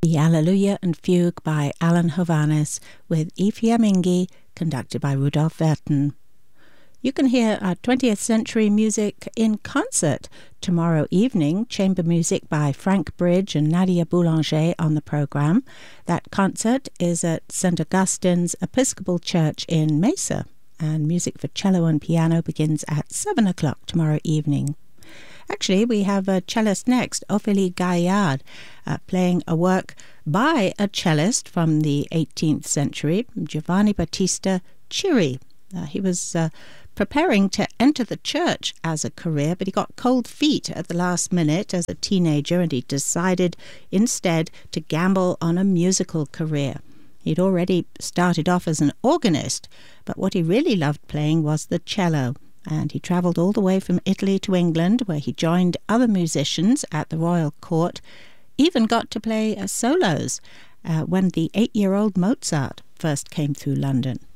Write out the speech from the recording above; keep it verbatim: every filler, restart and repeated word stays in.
The Alleluia and Fugue by Alan Hovhannes with E. Fiammingi, conducted by Rudolf Werten. You can hear our twentieth century music in concert tomorrow evening. Chamber music by Frank Bridge and Nadia Boulanger on the program. That concert is at Saint Augustine's Episcopal Church in Mesa, and music for cello and piano begins at seven o'clock tomorrow evening. Actually, we have a cellist next, Ophélie Gaillard, uh, playing a work by a cellist from the eighteenth century, Giovanni Battista Chiri. Uh, he was uh, preparing to enter the church as a career, but he got cold feet at the last minute as a teenager, and he decided instead to gamble on a musical career. He'd already started off as an organist, but what he really loved playing was the cello. And he travelled all the way from Italy to England, where he joined other musicians at the royal court, even got to play uh, solos uh, when the eight-year-old Mozart first came through London.